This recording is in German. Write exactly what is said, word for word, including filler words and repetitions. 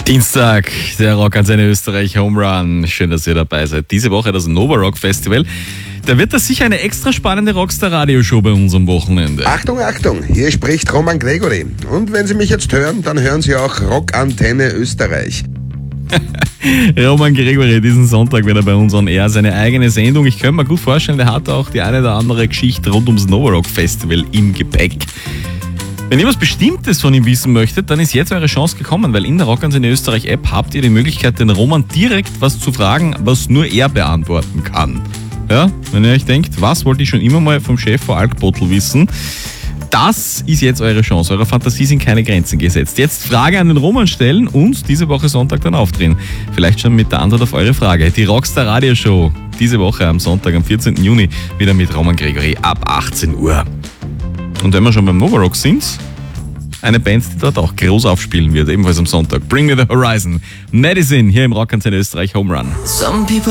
Dienstag, der Rockantenne Österreich Home Run. Schön, dass ihr dabei seid. Diese Woche das Nova Rock Festival. Da wird das sicher eine extra spannende Rockstar-Radioshow bei uns am Wochenende. Achtung, Achtung, hier spricht Roman Gregory. Und wenn Sie mich jetzt hören, dann hören Sie auch Rockantenne Österreich. Roman Gregory, diesen Sonntag wird er bei uns on air, seine eigene Sendung. Ich könnte mir gut vorstellen, der hat auch die eine oder andere Geschichte rund ums Nova Rock Festival im Gepäck. Wenn ihr was Bestimmtes von ihm wissen möchtet, dann ist jetzt eure Chance gekommen, weil in der Rockantenne Österreich App habt ihr die Möglichkeit, den Roman direkt was zu fragen, was nur er beantworten kann. Ja, wenn ihr euch denkt, was wollte ich schon immer mal vom Chef von Alkbottel wissen? Das ist jetzt eure Chance. Eurer Fantasie sind keine Grenzen gesetzt. Jetzt Frage an den Roman stellen und diese Woche Sonntag dann aufdrehen. Vielleicht schon mit der Antwort auf eure Frage. Die Rockstar Radioshow diese Woche am Sonntag, am vierzehnten Juni, wieder mit Roman Gregory ab achtzehn Uhr. Und wenn wir schon beim Nova Rock sind, eine Band, die dort auch groß aufspielen wird, ebenfalls am Sonntag. Bring Me The Horizon. Medicine hier im Rockantenne Österreich Home Run. Some people